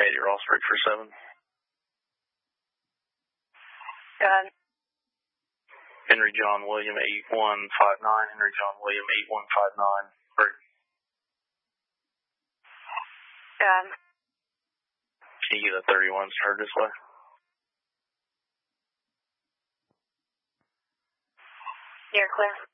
Katie Rossbridge for 7. Go ahead. Henry John William 8159, Henry John William 8159. Go ahead. Can you get a 31 started this way? You're clear.